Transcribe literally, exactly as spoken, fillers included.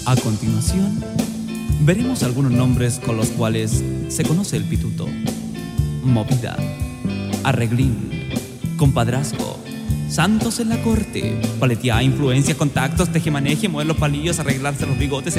A continuación, veremos algunos nombres con los cuales se conoce el pituto: movida, arreglín, compadrazgo, santos en la corte, paleteada, influencia, contactos, tejemaneje, mover los palillos, arreglarse los bigotes,